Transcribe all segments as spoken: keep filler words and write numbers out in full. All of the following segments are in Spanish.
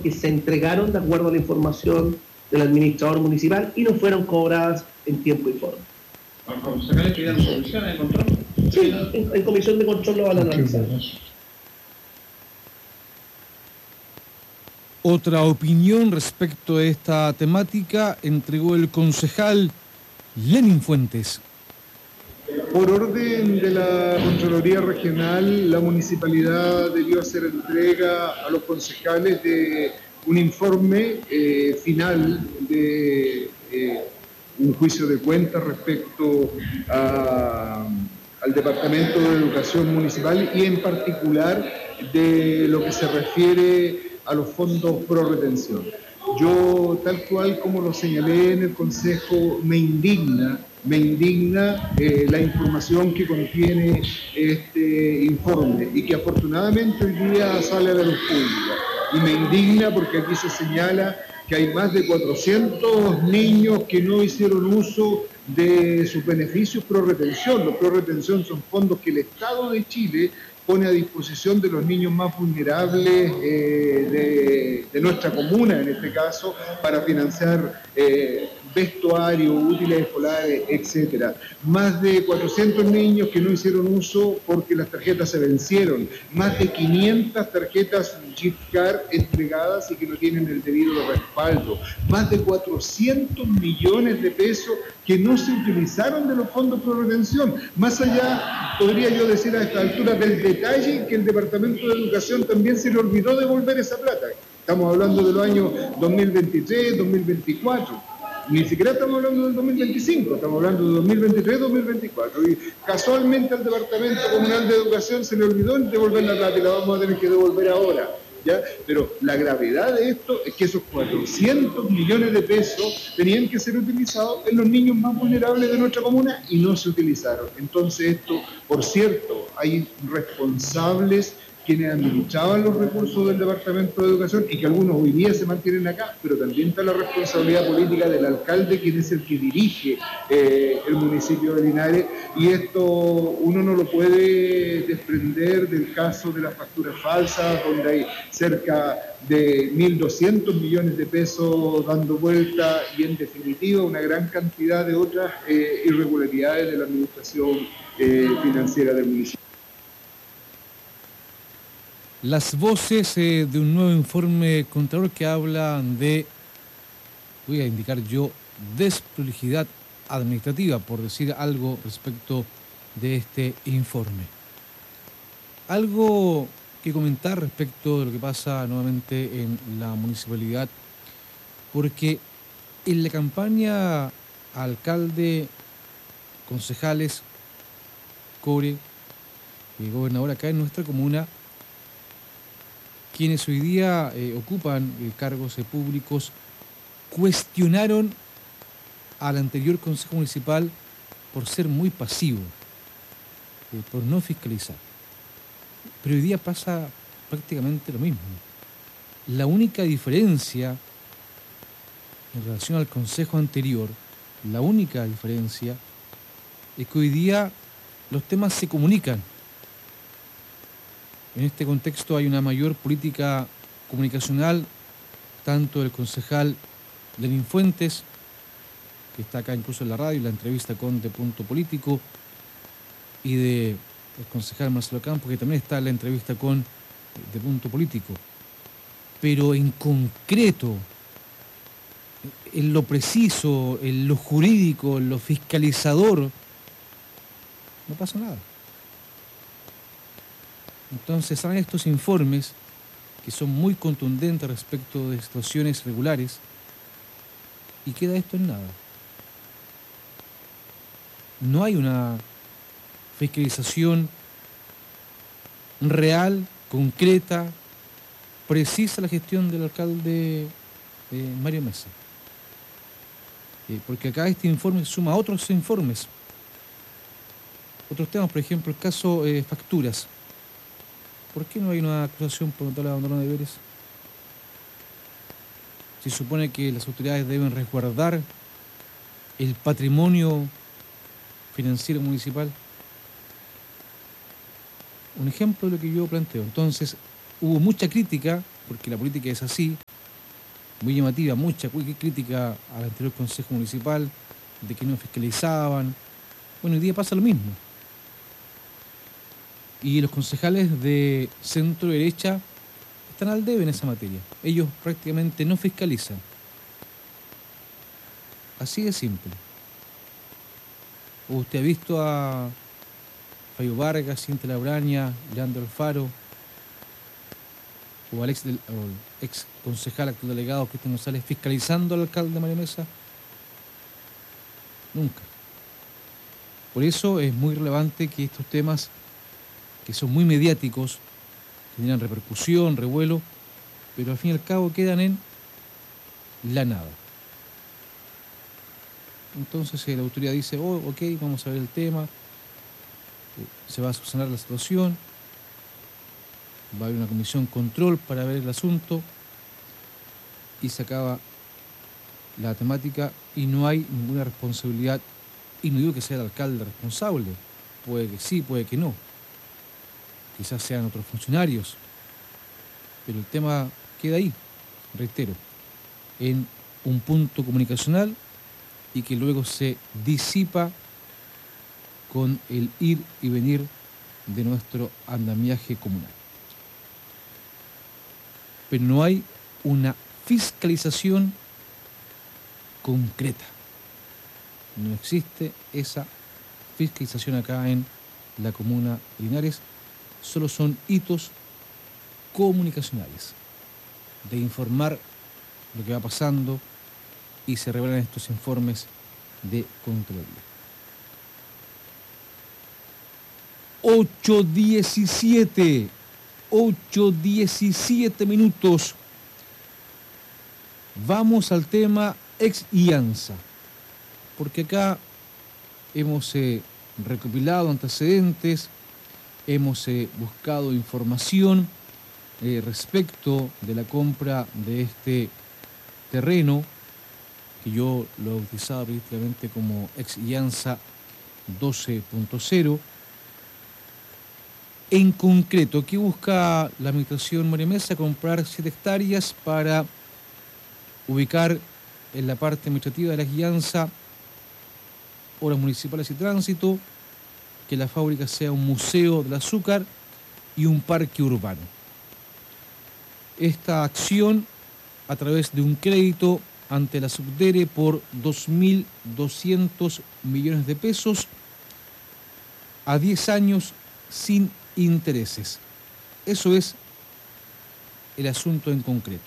que se entregaron de acuerdo a la información del administrador municipal y no fueron cobradas en tiempo y forma. ¿Los concejales pidieron soluciones de control? Sí, en, en comisión de control lo van a analizar. Otra opinión respecto a esta temática entregó el concejal Lenin Fuentes. Por orden de la Contraloría Regional, la municipalidad debió hacer entrega a los concejales de un informe eh, final de eh, un juicio de cuentas respecto a, al Departamento de Educación Municipal y en particular de lo que se refiere a los fondos pro retención. Yo, tal cual como lo señalé en el Consejo, me indigna, me indigna eh, la información que contiene este informe y que afortunadamente hoy día sale a la luz pública. Y me indigna porque aquí se señala que hay más de cuatrocientos niños que no hicieron uso de sus beneficios pro retención. Los pro retención son fondos que el Estado de Chile pone a disposición de los niños más vulnerables eh, de, de nuestra comuna, en este caso, para financiar eh, vestuario, útiles escolares, etcétera. Más de cuatrocientos niños que no hicieron uso porque las tarjetas se vencieron. Más de quinientas tarjetas gift card entregadas y que no tienen el debido respaldo. Más de cuatrocientos millones de pesos que no se utilizaron de los fondos pro retención. Más allá, podría yo decir a esta altura del detalle que el Departamento de Educación también se le olvidó devolver esa plata. Estamos hablando de los años dos mil veintitrés, dos mil veinticuatro. Ni siquiera estamos hablando del dos mil veinticinco, estamos hablando de dos mil veintitrés, dos mil veinticuatro. Y casualmente al Departamento Comunal de Educación se le olvidó devolver la plata y la vamos a tener que devolver ahora. ¿Ya? Pero la gravedad de esto es que esos cuatrocientos millones de pesos tenían que ser utilizados en los niños más vulnerables de nuestra comuna y no se utilizaron. Entonces esto, por cierto, hay responsables quienes administraban los recursos del Departamento de Educación y que algunos hoy día se mantienen acá, pero también está la responsabilidad política del alcalde, quien es el que dirige eh, el municipio de Linares, y esto uno no lo puede desprender del caso de las facturas falsas, donde hay cerca de mil doscientos millones de pesos dando vuelta y en definitiva una gran cantidad de otras eh, irregularidades de la administración eh, financiera del municipio. Las voces eh, de un nuevo informe contralor que habla de, voy a indicar yo, desprolijidad administrativa, por decir algo respecto de este informe. Algo que comentar respecto de lo que pasa nuevamente en la municipalidad, porque en la campaña alcalde, concejales, core y gobernador acá en nuestra comuna, quienes hoy día eh, ocupan eh, cargos eh, públicos, cuestionaron al anterior Consejo Municipal por ser muy pasivo, eh, por no fiscalizar. Pero hoy día pasa prácticamente lo mismo. La única diferencia en relación al Consejo anterior, la única diferencia es que hoy día los temas se comunican. En este contexto hay una mayor política comunicacional, tanto del concejal Lenin Fuentes, que está acá incluso en la radio, la entrevista con De Punto Político, y del concejal Marcelo Campos, que también está en la entrevista con De Punto Político. Pero en concreto, en lo preciso, en lo jurídico, en lo fiscalizador, no pasa nada. Entonces salen estos informes que son muy contundentes respecto de situaciones regulares y queda esto en nada. No hay una fiscalización real, concreta, precisa la gestión del alcalde eh, Mario Mesa. Eh, porque acá este informe suma a otros informes. Otros temas, por ejemplo, el caso eh, facturas. ¿Por qué no hay una acusación por notable abandono de deberes? Se supone que las autoridades deben resguardar el patrimonio financiero municipal. Un ejemplo de lo que yo planteo. Entonces, hubo mucha crítica, porque la política es así, muy llamativa, mucha crítica al anterior Consejo Municipal, de que no fiscalizaban. Bueno, hoy día pasa lo mismo. Y los concejales de centro derecha están al debe en esa materia. Ellos prácticamente no fiscalizan. Así de simple. ¿Usted ha visto a Fabio Vargas, Cintia Labraña, Leandro Alfaro, o al ex, del, o el ex concejal, actual delegado Cristian González, fiscalizando al alcalde Mario Mesa? Nunca. Por eso es muy relevante que estos temas, que son muy mediáticos, generan repercusión, revuelo, pero al fin y al cabo quedan en la nada. Entonces eh, la autoridad dice, oh, ok, vamos a ver el tema, eh, se va a subsanar la situación, va a haber una comisión control para ver el asunto y se acaba la temática y no hay ninguna responsabilidad. Y no digo que sea el alcalde responsable, puede que sí, puede que no, quizás sean otros funcionarios, pero el tema queda ahí, reitero, en un punto comunicacional y que luego se disipa con el ir y venir de nuestro andamiaje comunal. Pero no hay una fiscalización concreta. No existe esa fiscalización acá en la comuna de Linares. Solo son hitos comunicacionales de informar lo que va pasando y se revelan estos informes de Contraloría. ocho diecisiete, ocho diecisiete minutos. Vamos al tema ex IANSA, porque acá hemos eh, recopilado antecedentes, hemos eh, buscado información eh, respecto de la compra de este terreno, que yo lo he bautizado prácticamente como ex IANSA doce punto cero. En concreto, ¿qué busca la administración Mario Mesa? Comprar siete hectáreas para ubicar en la parte administrativa de la IANSA obras municipales y tránsito, que la fábrica sea un museo del azúcar y un parque urbano. Esta acción a través de un crédito ante la Subdere por dos mil doscientos millones de pesos a diez años sin intereses. Eso es el asunto en concreto.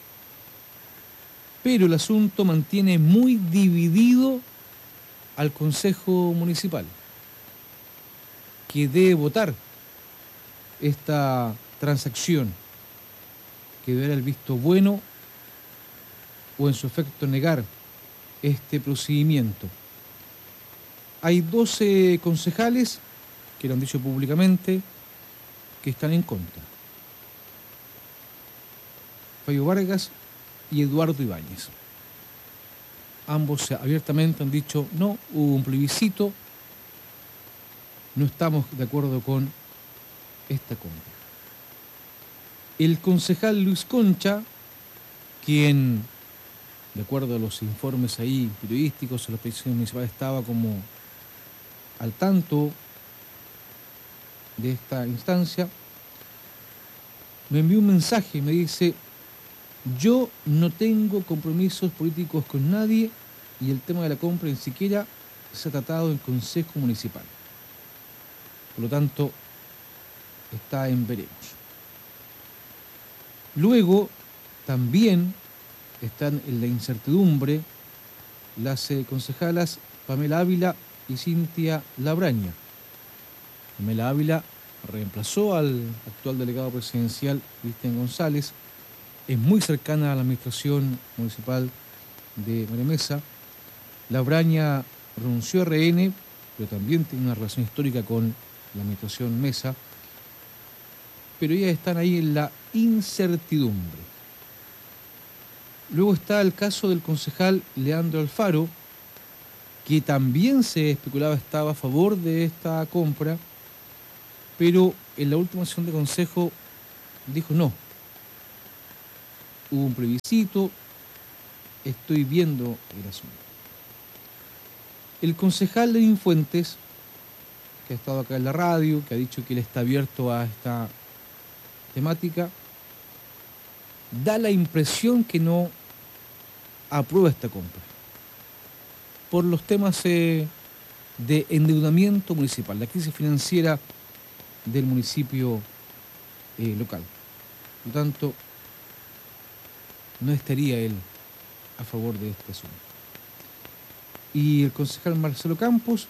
Pero el asunto mantiene muy dividido al Consejo Municipal, que debe votar esta transacción, que debe dar el visto bueno o en su efecto negar este procedimiento. Hay doce concejales que lo han dicho públicamente que están en contra. Fabio Vargas y Eduardo Ibáñez. Ambos abiertamente han dicho no, hubo un plebiscito, no estamos de acuerdo con esta compra. El concejal Luis Concha, quien, de acuerdo a los informes ahí periodísticos, en la presidencia municipal estaba como al tanto de esta instancia, me envió un mensaje y me dice: yo no tengo compromisos políticos con nadie y el tema de la compra ni siquiera se ha tratado en Consejo Municipal. Por lo tanto, está en veremos. Luego, también están en la incertidumbre las eh, concejalas Pamela Ávila y Cintia Labraña. Pamela Ávila reemplazó al actual delegado presidencial Cristian González, es muy cercana a la administración municipal de Mario Mesa. Labraña renunció a R N, pero también tiene una relación histórica con la administración Mesa, pero ellas están ahí en la incertidumbre. Luego está el caso del concejal Leandro Alfaro, que también se especulaba estaba a favor de esta compra, pero en la última sesión de consejo dijo no. Hubo un plebiscito, estoy viendo el asunto. El concejal Lenín Fuentes, que ha estado acá en la radio, que ha dicho que él está abierto a esta temática, da la impresión que no aprueba esta compra por los temas eh, de endeudamiento municipal, la crisis financiera del municipio eh, local. Por lo tanto, no estaría él a favor de este asunto. Y el concejal Marcelo Campos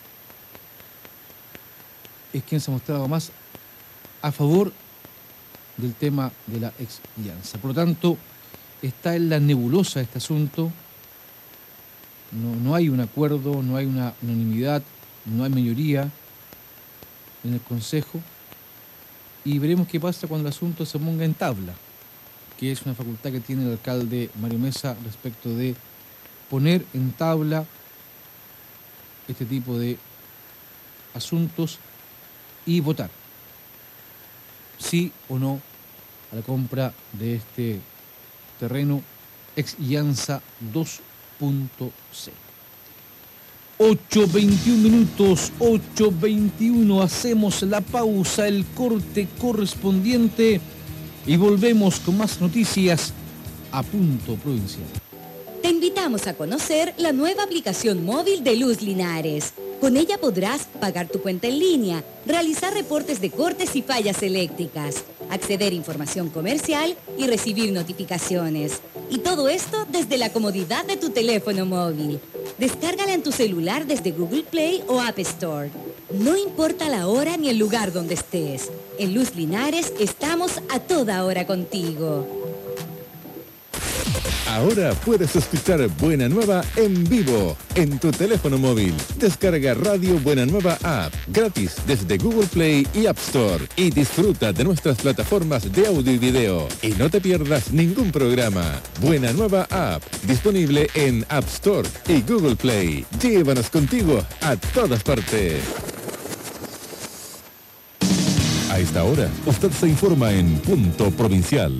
es quien se ha mostrado más a favor del tema de la ex alianza. Por lo tanto, está en la nebulosa este asunto. No, no hay un acuerdo, no hay una unanimidad, no hay mayoría en el Consejo. Y veremos qué pasa cuando el asunto se ponga en tabla, que es una facultad que tiene el alcalde Mario Mesa respecto de poner en tabla este tipo de asuntos y votar sí o no a la compra de este terreno ex Llanza dos punto cero. ocho veintiún minutos, ocho veintiuno, hacemos la pausa, el corte correspondiente y volvemos con más noticias a Punto Provincial. Te invitamos a conocer la nueva aplicación móvil de Luz Linares. Con ella podrás pagar tu cuenta en línea, realizar reportes de cortes y fallas eléctricas, acceder a información comercial y recibir notificaciones. Y todo esto desde la comodidad de tu teléfono móvil. Descárgala en tu celular desde Google Play o App Store. No importa la hora ni el lugar donde estés. En Luz Linares estamos a toda hora contigo. Ahora puedes escuchar Buena Nueva en vivo en tu teléfono móvil. Descarga Radio Buena Nueva App gratis desde Google Play y App Store y disfruta de nuestras plataformas de audio y video. Y no te pierdas ningún programa. Buena Nueva App, disponible en App Store y Google Play. Llévanos contigo a todas partes. A esta hora, usted se informa en Punto Provincial.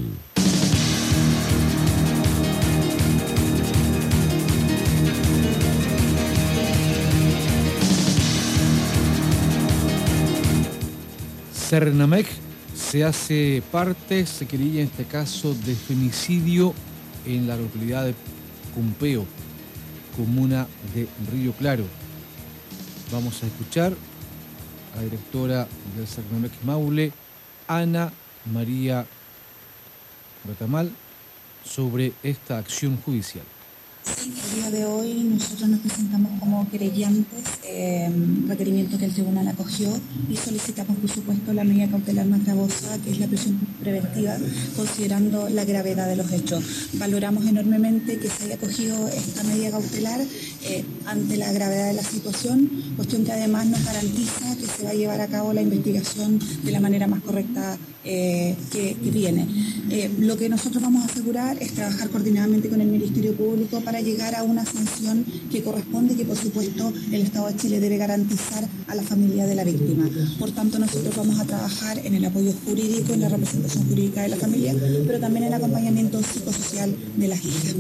Cernamec se hace parte, se querella en este caso de femicidio en la localidad de Cumpeo, comuna de Río Claro. Vamos a escuchar a la directora del Cernamec Maule, Ana María Retamal, sobre esta acción judicial. Sí, el día de hoy nosotros nos presentamos como querellantes, eh, requerimiento que el tribunal acogió y solicitamos, por supuesto, la medida cautelar más gravosa, que es la prisión preventiva, considerando la gravedad de los hechos. Valoramos enormemente que se haya acogido esta medida cautelar eh, ante la gravedad de la situación, cuestión que además nos garantiza que se va a llevar a cabo la investigación de la manera más correcta eh, que, que viene. Eh, lo que nosotros vamos a asegurar es trabajar coordinadamente con el Ministerio Público para llegar a una sanción que corresponde y que, por supuesto, el Estado de Chile debe garantizar a la familia de la víctima. Por tanto, nosotros vamos a trabajar en el apoyo jurídico, en la representación jurídica de la familia, pero también en el acompañamiento psicosocial de las hijas.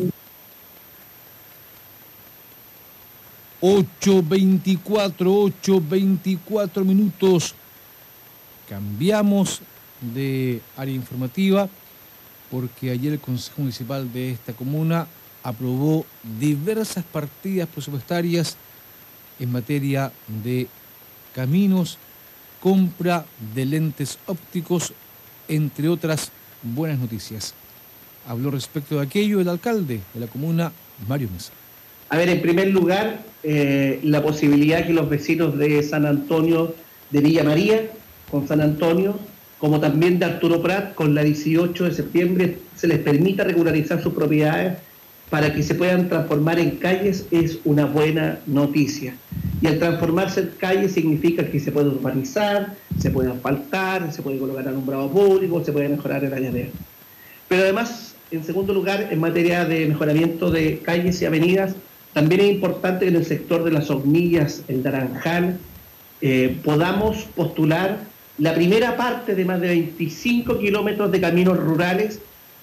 ocho veinticuatro, ocho veinticuatro minutos. Cambiamos de área informativa porque ayer el Consejo Municipal de esta comuna aprobó diversas partidas presupuestarias en materia de caminos, compra de lentes ópticos, entre otras buenas noticias. Habló respecto de aquello el alcalde de la comuna, Mario Mesa. A ver, en primer lugar, eh, la posibilidad que los vecinos de San Antonio de Villa María, con San Antonio, como también de Arturo Prat, con la dieciocho de septiembre, se les permita regularizar sus propiedades para que se puedan transformar en calles, es una buena noticia. Y al transformarse en calles significa que se puede urbanizar, se puede asfaltar, se puede colocar alumbrado público, se puede mejorar el área verde. Pero además, en segundo lugar, en materia de mejoramiento de calles y avenidas, también es importante que en el sector de las Hornillas, el Naranjal, eh, podamos postular la primera parte de más de veinticinco kilómetros de caminos rurales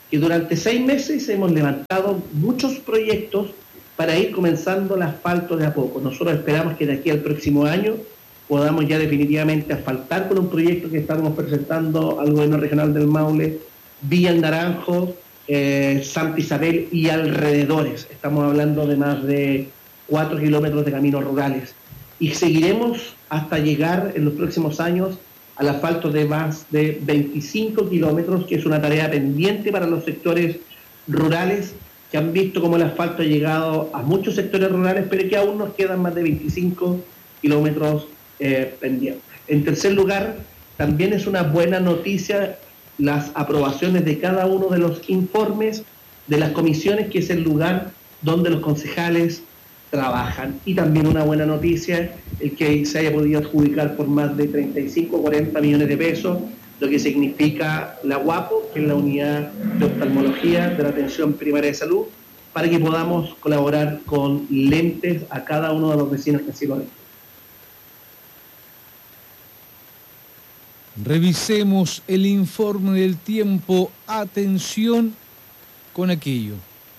que durante seis meses hemos levantado muchos proyectos para ir comenzando el asfalto de a poco. Nosotros esperamos que de aquí al próximo año podamos ya definitivamente asfaltar con un proyecto que estamos presentando al gobierno regional del Maule, Villa El Naranjo, eh, Santa Isabel y alrededores. Estamos hablando de más de cuatro kilómetros de caminos rurales. Y seguiremos hasta llegar en los próximos años al asfalto de más de veinticinco kilómetros, que es una tarea pendiente para los sectores rurales, que han visto cómo el asfalto ha llegado a muchos sectores rurales, pero que aún nos quedan más de veinticinco kilómetros eh, pendientes. En tercer lugar, también es una buena noticia las aprobaciones de cada uno de los informes de las comisiones, que es el lugar donde los concejales trabajan. Y también una buena noticia el que se haya podido adjudicar por más de treinta y cinco, cuarenta millones de pesos, lo que significa la UAPO, que es la unidad de oftalmología de la atención primaria de salud, para que podamos colaborar con lentes a cada uno de los vecinos que así lo requieren. Revisemos el informe del tiempo. Atención con aquello.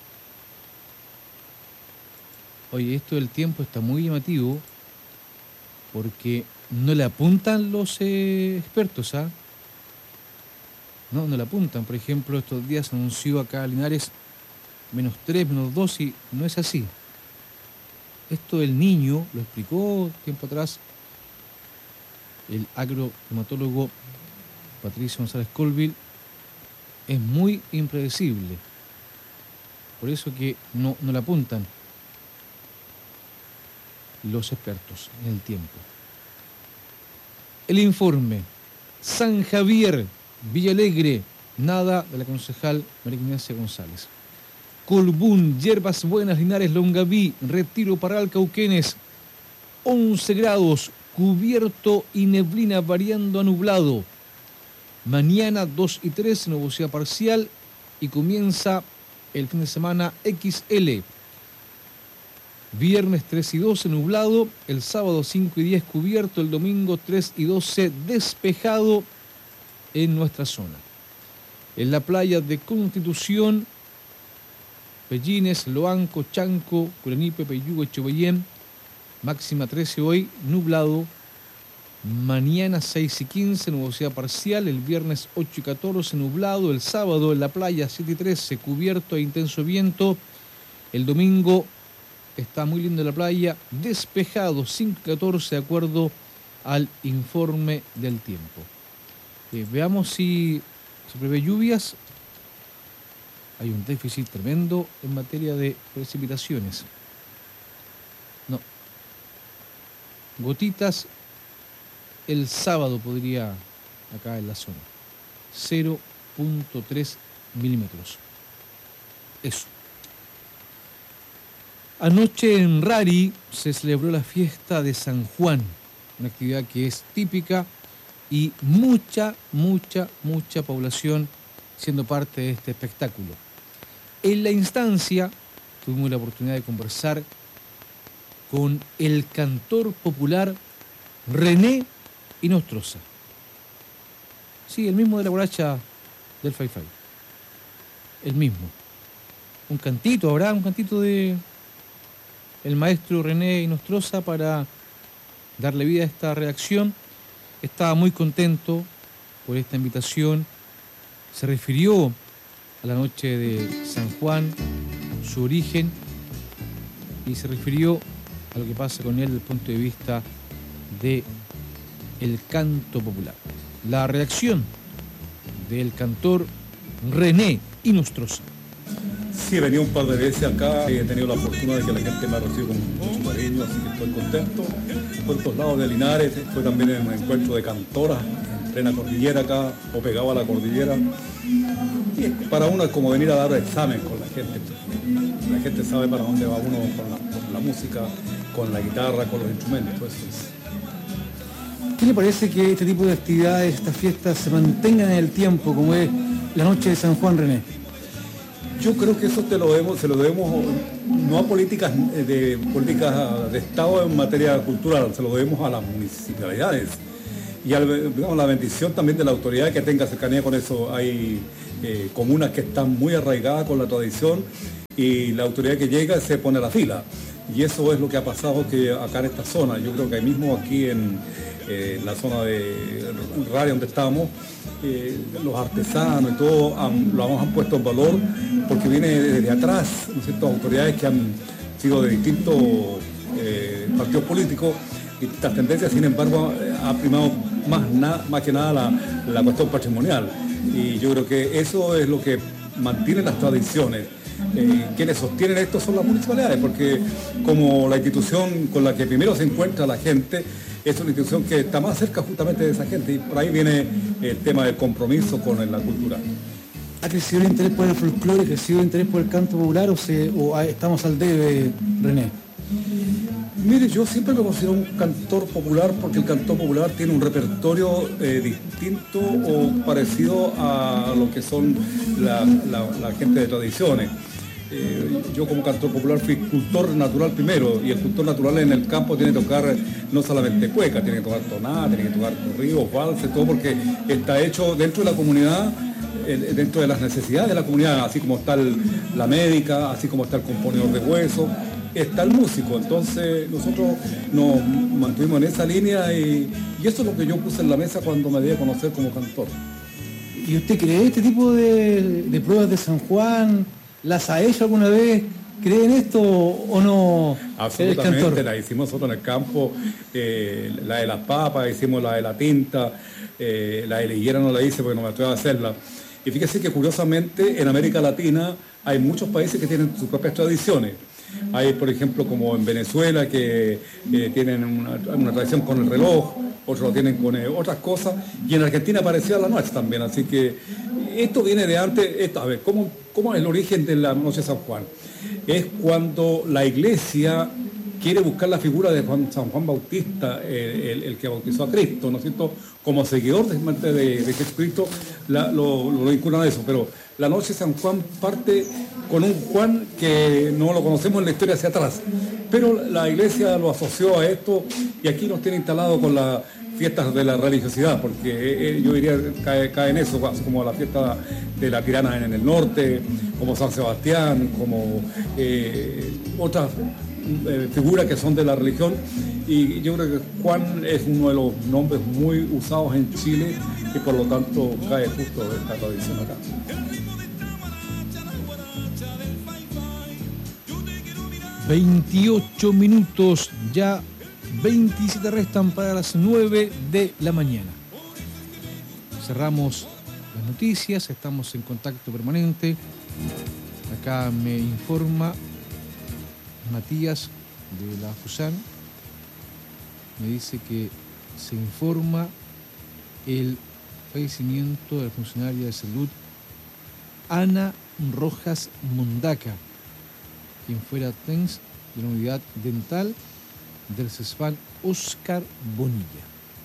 Oye, esto del tiempo está muy llamativo porque no le apuntan los eh, expertos, ¿ah? No, no le apuntan. Por ejemplo, estos días anunció acá Linares menos tres, menos dos, y no es así. Esto del niño lo explicó tiempo atrás el agroclimatólogo Patricio González Colville. Es muy impredecible. Por eso que no, no le apuntan los expertos en el tiempo. El informe. San Javier, Villalegre, nada de la concejal María Ignacia González. Colbún, Hierbas Buenas, Linares, Longaví, Retiro, Parral, Cauquenes, once grados, cubierto y neblina variando a nublado. Mañana dos y tres, nubosidad parcial, y comienza el fin de semana equis ele. Viernes tres y doce nublado, el sábado cinco y diez cubierto, el domingo tres y doce despejado en nuestra zona. En la playa de Constitución, Pellines, Loanco, Chanco, Curanipe, Peyugo, Chuballén, máxima trece hoy, nublado. Mañana seis y quince, nubosidad parcial, el viernes ocho y catorce nublado, el sábado en la playa siete y trece cubierto e intenso viento, el domingo está muy lindo la playa, despejado, cinco y catorce de acuerdo al informe del tiempo. Eh, veamos si se prevé lluvias. Hay un déficit tremendo en materia de precipitaciones. No. Gotitas el sábado podría acá en la zona. cero punto tres milímetros. Eso. Anoche en Rari se celebró la fiesta de San Juan, una actividad que es típica y mucha, mucha, mucha población siendo parte de este espectáculo. En la instancia tuvimos la oportunidad de conversar con el cantor popular René Inostroza. Sí, el mismo de la borracha del Fai Fai. El mismo. Un cantito, habrá un cantito de el maestro René Inostroza para darle vida a esta redacción. Estaba muy contento por esta invitación. Se refirió a la noche de San Juan, su origen, y se refirió a lo que pasa con él desde el punto de vista de el canto popular. La reacción del cantor René Inostroza. Sí, he venido un par de veces acá, he tenido la fortuna de que la gente me ha recibido con mucho cariño, así que estoy contento. Por estos lados de Linares, estoy también en un encuentro de cantoras, en plena cordillera acá, o pegado a la cordillera. Y para uno es como venir a dar examen con la gente. La gente sabe para dónde va uno con la, con la música, con la guitarra, con los instrumentos. Eso es. ¿Qué le parece que este tipo de actividades, estas fiestas, se mantengan en el tiempo, como es la noche de San Juan, René? Yo creo que eso te lo debemos, se lo debemos no a políticas de políticas de Estado en materia cultural, se lo debemos a las municipalidades y a, digamos, la bendición también de la autoridad que tenga cercanía con eso. Hay eh, comunas que están muy arraigadas con la tradición y la autoridad que llega se pone a la fila. Y eso es lo que ha pasado que acá en esta zona. Yo creo que ahí mismo aquí en, eh, en la zona de Rari donde estamos, eh, los artesanos y todo han, lo han puesto en valor porque viene desde atrás, ¿no es cierto?, autoridades que han sido de distintos eh, partidos políticos, distintas tendencias, sin embargo ha primado más, na, más que nada la, la cuestión patrimonial. Y yo creo que eso es lo que mantiene las tradiciones. Eh, quienes sostienen esto son las municipalidades, porque como la institución con la que primero se encuentra la gente es una institución que está más cerca justamente de esa gente, y por ahí viene el tema del compromiso con la cultura. ¿Ha crecido el interés por el folclore, ha crecido el interés por el canto popular o, se, o estamos al debe, René? Mire, yo siempre me considero un cantor popular porque el cantor popular tiene un repertorio eh, distinto o parecido a lo que son la, la, la gente de tradiciones. Eh, yo como cantor popular fui cultor natural primero, y el cultor natural en el campo tiene que tocar no solamente cueca, tiene que tocar tonada, tiene que tocar corridos, valses, todo, porque está hecho dentro de la comunidad, eh, dentro de las necesidades de la comunidad, así como está el, la médica, así como está el componedor de huesos, está el músico. Entonces nosotros nos mantuvimos en esa línea y, y eso es lo que yo puse en la mesa cuando me di a conocer como cantor. ¿Y usted cree este tipo de, de pruebas de San Juan? ¿Las ha hecho alguna vez? ¿Cree en esto o no? Absolutamente, la hicimos nosotros en el campo, eh, la de las papas, hicimos la de la tinta, eh, la de la higuera no la hice porque no me atrevo a hacerla. Y fíjese que curiosamente en América Latina hay muchos países que tienen sus propias tradiciones. Hay, por ejemplo, como en Venezuela, que eh, tienen una, una tradición con el reloj, otros lo tienen con eh, otras cosas, y en Argentina parecía la noche también. Así que esto viene de antes. Esto, a ver, ¿cómo, ¿cómo es el origen de la noche de San Juan? Es cuando la iglesia quiere buscar la figura de Juan, San Juan Bautista, eh, el, el que bautizó a Cristo, ¿no es cierto? Como seguidor de, de, de Jesucristo, la, lo, lo vinculan a eso. Pero la noche de San Juan parte con un Juan que no lo conocemos en la historia hacia atrás, pero la iglesia lo asoció a esto y aquí nos tiene instalado con las fiestas de la religiosidad, porque eh, yo diría cae, cae en eso, así como la fiesta de la Tirana en el norte, como San Sebastián, como eh, otras eh, figuras que son de la religión, y yo creo que Juan es uno de los nombres muy usados en Chile y por lo tanto cae justo esta tradición acá. veintiocho minutos, ya veintisiete restan para las nueve de la mañana. Cerramos las noticias, estamos en contacto permanente. Acá me informa Matías de la FUSAN, me dice que se informa el fallecimiento de la funcionaria de salud Ana Rojas Mondaca, quien fuera T E N S de la unidad dental del CESFAN Oscar Bonilla.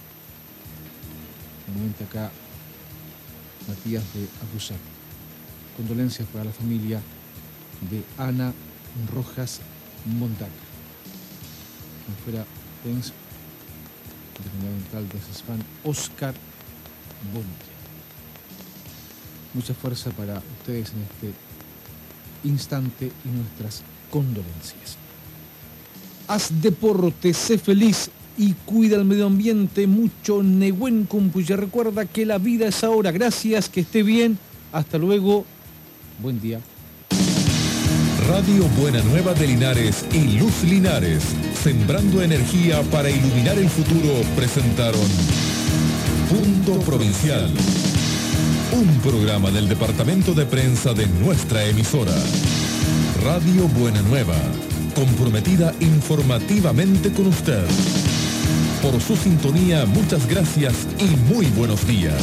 Comenta acá Matías de Acusar. Condolencias para la familia de Ana Rojas Mondaca, quien fuera T E N S de la unidad dental del CESFAN Oscar Bonilla. Mucha fuerza para ustedes en este instante y nuestras condolencias. Haz deporte, sé feliz y cuida el medio ambiente. Mucho Nehuen Kumpuya. Recuerda que la vida es ahora. Gracias, que esté bien. Hasta luego. Buen día. Radio Buena Nueva de Linares y Luz Linares, sembrando energía para iluminar el futuro, presentaron Punto Provincial, un programa del departamento de prensa de nuestra emisora. Radio Buena Nueva, comprometida informativamente con usted. Por su sintonía, muchas gracias y muy buenos días.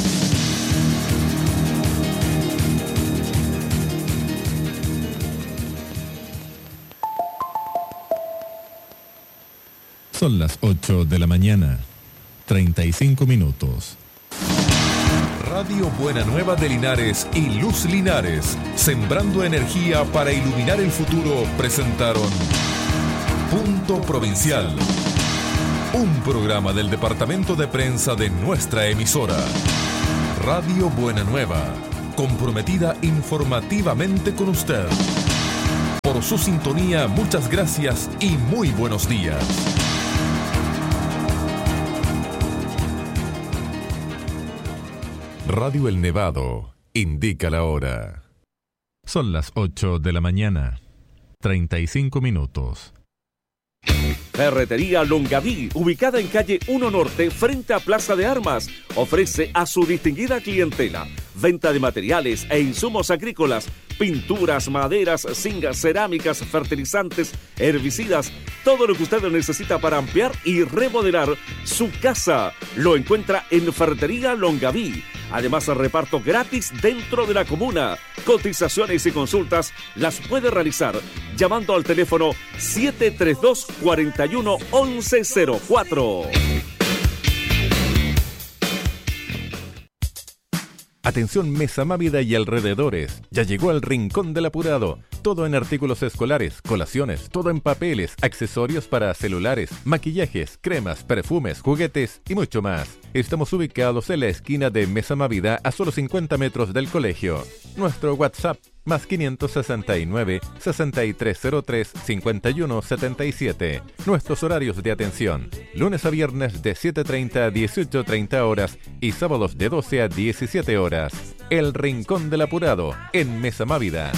Son las ocho de la mañana, treinta y cinco minutos. Radio Buena Nueva de Linares y Luz Linares, sembrando energía para iluminar el futuro, presentaron Punto Provincial, un programa del departamento de prensa de nuestra emisora. Radio Buena Nueva, comprometida informativamente con usted. Por su sintonía, muchas gracias y muy buenos días. Radio El Nevado indica la hora. Son las ocho de la mañana, treinta y cinco minutos. Ferretería Longaví, ubicada en calle uno Norte, frente a Plaza de Armas, ofrece a su distinguida clientela venta de materiales e insumos agrícolas, pinturas, maderas, zinc, cerámicas, fertilizantes, herbicidas, todo lo que usted necesita para ampliar y remodelar su casa. Lo encuentra en Ferretería Longaví. Además, reparto gratis dentro de la comuna. Cotizaciones y consultas las puede realizar llamando al teléfono siete tres dos, cuatro uno, once cero cuatro. Atención Mesa Mávida y alrededores, ya llegó al Rincón del Apurado. Todo en artículos escolares, colaciones, todo en papeles, accesorios para celulares, maquillajes, cremas, perfumes, juguetes y mucho más. Estamos ubicados en la esquina de Mesa Mávida a solo cincuenta metros del colegio. Nuestro WhatsApp más quinientos sesenta y nueve, sesenta y tres cero tres, cincuenta y uno setenta y siete. Nuestros horarios de atención: lunes a viernes de siete treinta a dieciocho treinta horas y sábados de doce a diecisiete horas. El Rincón del Apurado en Mesa Mávida.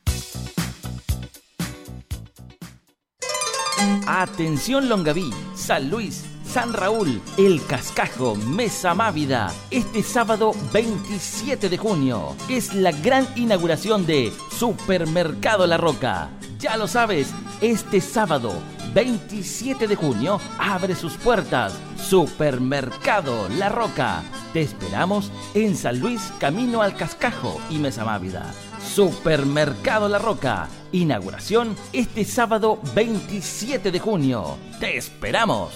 Atención Longaví, San Luis, San Raúl, El Cascajo, Mesa Mávida. Este sábado veintisiete de junio es la gran inauguración de Supermercado La Roca. Ya lo sabes, este sábado veintisiete de junio abre sus puertas Supermercado La Roca. Te esperamos en San Luis, camino al Cascajo y Mesa Mávida. Supermercado La Roca. Inauguración este sábado veintisiete de junio. ¡Te esperamos!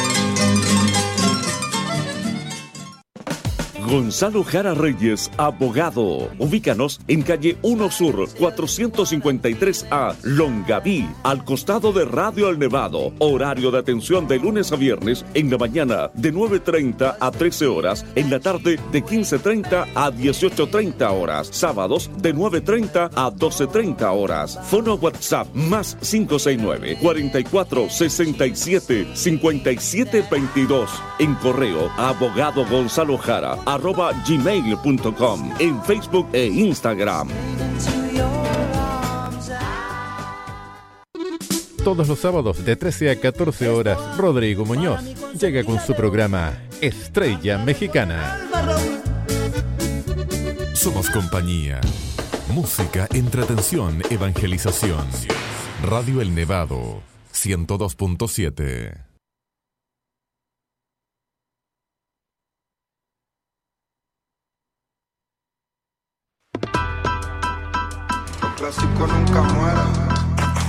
Gonzalo Jara Reyes, abogado. Ubícanos en calle uno Sur, cuatrocientos cincuenta y tres A, Longaví, al costado de Radio El Nevado. Horario de atención de lunes a viernes en la mañana de nueve treinta a trece horas, en la tarde de quince treinta a dieciocho treinta horas, sábados de nueve treinta a doce treinta horas. Fono WhatsApp más cinco seis nueve, cuarenta y cuatro, sesenta y siete, cincuenta y siete veintidós. En correo abogado Gonzalo Jara arroba gmail punto com, en Facebook e Instagram. Todos los sábados de trece a catorce horas, Rodrigo Muñoz llega con su programa Estrella Mexicana. Somos compañía, música, entretención, evangelización. Radio El Nevado, ciento dos punto siete. Clásico nunca muera.